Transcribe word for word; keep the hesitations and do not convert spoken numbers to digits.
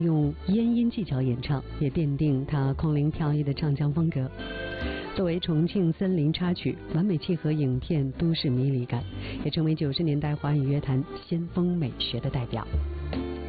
用咽音技巧演唱，也奠定他空灵飘逸的唱腔风格。作为重庆森林插曲，完美契合影片都市迷离感，也成为九十年代华语乐坛先锋美学的代表。